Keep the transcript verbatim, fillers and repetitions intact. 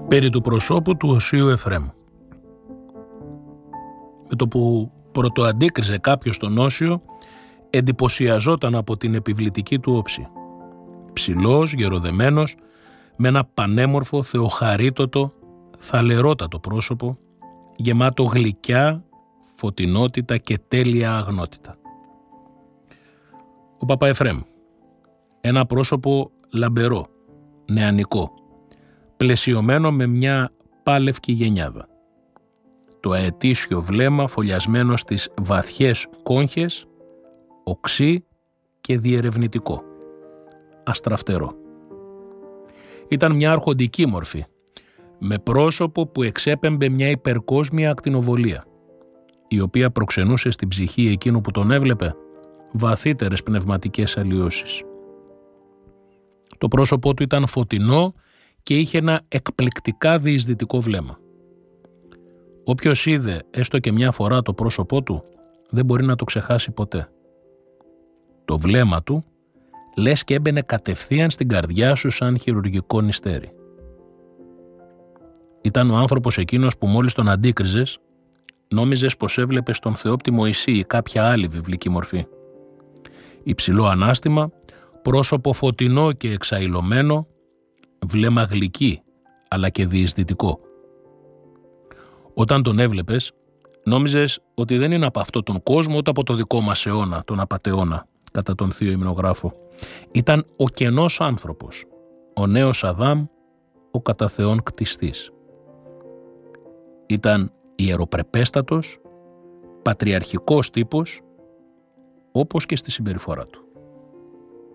Περί του προσώπου του Οσίου Εφραίμ. Με το που πρωτοαντίκριζε κάποιος τον Όσιο, εντυπωσιαζόταν από την επιβλητική του όψη. Ψηλός, γεροδεμένος, με ένα πανέμορφο, θεοχαρίτωτο, θαλερότατο πρόσωπο, γεμάτο γλυκιά, φωτεινότητα και τέλεια αγνότητα. Ο Παπαεφραίμ, ένα πρόσωπο λαμπερό, νεανικό, πλαισιωμένο με μια πάλευκη γενιάδα. Το αετήσιο βλέμμα φωλιασμένο στις βαθιές κόγχες, οξύ και διερευνητικό, αστραφτερό. Ήταν μια αρχοντική μορφή, με πρόσωπο που εξέπεμπε μια υπερκόσμια ακτινοβολία, η οποία προξενούσε στην ψυχή εκείνου που τον έβλεπε βαθύτερες πνευματικές αλλοιώσεις. Το πρόσωπό του ήταν φωτεινό και είχε ένα εκπληκτικά διεισδυτικό βλέμμα. Όποιος είδε έστω και μια φορά το πρόσωπό του δεν μπορεί να το ξεχάσει ποτέ. Το βλέμμα του λες και έμπαινε κατευθείαν στην καρδιά σου σαν χειρουργικό νηστέρι. Ήταν ο άνθρωπος εκείνος που μόλις τον αντίκριζες νόμιζες πως έβλεπες τον θεόπτη Μωυσή ή κάποια άλλη βιβλική μορφή. Υψηλό ανάστημα, πρόσωπο φωτεινό και εξαϊλωμένο, βλέμμα γλυκύ αλλά και διεισδυτικό. Όταν τον έβλεπες, νόμιζες ότι δεν είναι από αυτόν τον κόσμο ούτε από το δικό μας αιώνα, τον απατεώνα, κατά τον θείο υμνογράφο. Ήταν ο κενός άνθρωπος, ο νέος Αδάμ, ο κατά Θεόν κτιστής. Ήταν ιεροπρεπέστατος, πατριαρχικός τύπος, όπως και στη συμπεριφορά του.